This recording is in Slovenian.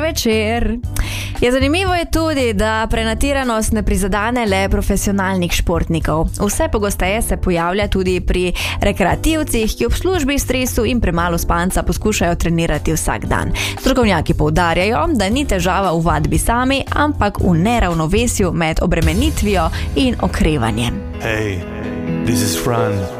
večer. Zanimivo je tudi, da prenatiranost ne prizadene le profesionalnih športnikov. Vse pogosteje se pojavlja tudi pri rekreativcih, ki ob službi, stresu in premalo spanca poskušajo trenirati vsak dan. Strokovnjaki poudarjajo, da ni težava v vadbi sami, ampak v neravnovesju med obremenitvijo in okrevanjem. Hey, this is Fran.